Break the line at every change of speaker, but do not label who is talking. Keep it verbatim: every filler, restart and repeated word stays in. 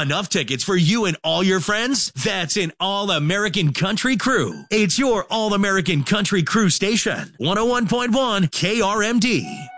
Enough tickets for you and all your friends? That's an All-American Country Crew. It's your All-American Country Crew station. one oh one point one K R M D.